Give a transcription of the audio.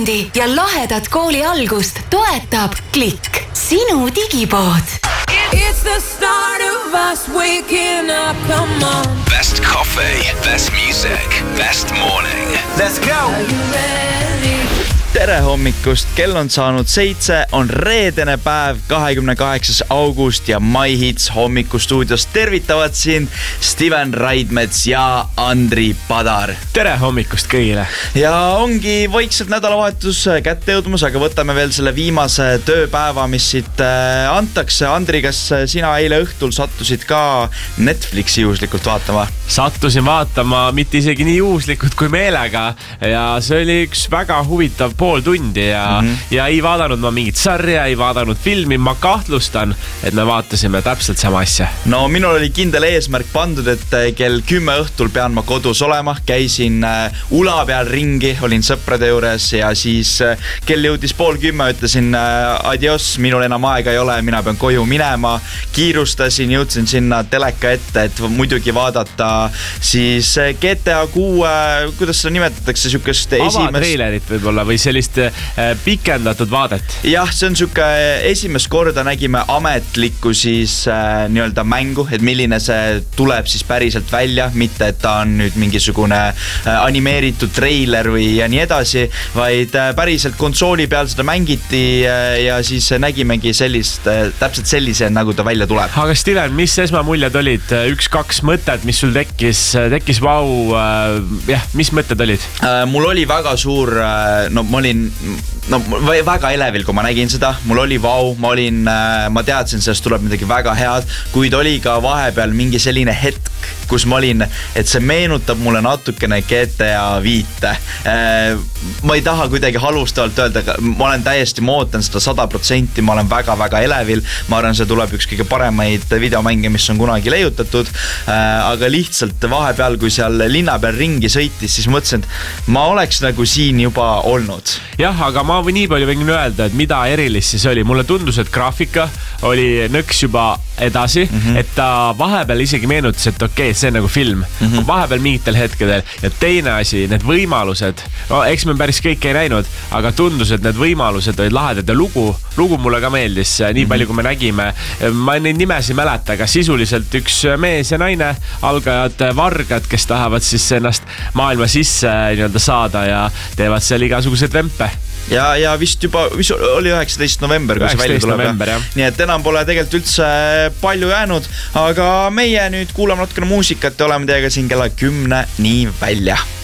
tundi ja lahedat kooli algust toetab Klikk, sinu digipood. It's the start of us waking up, come on. Best coffee, best music, best morning. Let's go! Are you ready? Tere hommikust, kell on saanud 7, on reedene päev, 28. august ja My Hits hommikustuudios tervitavad sind Steven Raidmets ja Andri Padar. Tere hommikust kõigile! Ja ongi vaikselt nädalavahetus kätte jõudmas, aga võtame veel selle viimase tööpäeva, mis siit antakse. Andri, kas sina eile õhtul sattusid ka Netflixi juhuslikult vaatama? Sattusin vaatama mitte isegi nii juhuslikult kui meelega ja see oli üks väga huvitav pool tundi ja ei vaadanud ma mingit sarja, ei vaadanud filmi, ma kahtlustan, et me vaatasime täpselt sama asja. No minul oli kindel eesmärk pandud, et kell 10 õhtul pean ma kodus olema, käisin ula peal ringi, olin sõprade juures ja siis kell jõudis 9:30, ütlesin adios, minul enam aega ei ole, mina pean koju minema, kiirustasin, jõudsin sinna teleka ette, et muidugi vaadata siis GTA 6, kuidas seda nimetatakse, sükest Avatreilerit võib-olla või sellist pikendatud vaadet. Jah, see on süke esimest korda nägime ametlikku siis nii-öelda mängu, et milline see tuleb siis päriselt välja, mitte et ta on nüüd mingisugune animeeritud treiler või ja nii edasi, vaid päriselt konsooli peal seda mängiti ja siis nägimegi sellist, täpselt sellise, nagu ta välja tuleb. Aga Steven, mis esmamuljed olid? 1-2 mõtted, mis sul tekkis vau, mis mõtted olid? Mul oli väga suur, ma olin väga elevil, kui ma nägin seda, mul oli vau, ma teadsin, sellest tuleb midagi väga head, kuid oli ka vahepeal mingi selline hetk, kus ma olin, et see meenutab mulle natukene GTA 5. Ma ei taha kuidagi halustavalt öelda, ma olen täiesti, ma ootan seda 100%, ma olen väga-väga elevil, ma arvan, see tuleb üks kõige paremaid videomänge, mis on kunagi leiutatud, aga lihtsalt vahepeal, kui seal linna peal ringi sõitis, siis mõtlesin, et ma oleks nagu siin juba olnud. Jah, aga ma nii palju võin öelda, et mida erilist siis oli. Mulle tundus, et graafika oli nõks juba edasi, et ta vahepeal isegi meenutas, et okei, see on nagu film. Vahepeal mingitel hetkedel. Ja teine asi, need võimalused, eks me päris kõik ei näinud, aga tundus, et need võimalused olid lahedad ja lugu mulle ka meeldis, nii palju kui me nägime. Ma neid nimesi mäleta, aga sisuliselt üks mees ja naine, algajad vargad, kes tahavad siis ennast maailma sisse nii-öelda saada ja teevad seal igasuguseid vempe. Ja vist oli 19. november, kui see välja tuleb. Nii et enam pole tegelikult üldse palju jäänud, aga meie nüüd kuulame natukene muusikat ja oleme teiega siin kella 10 nii välja.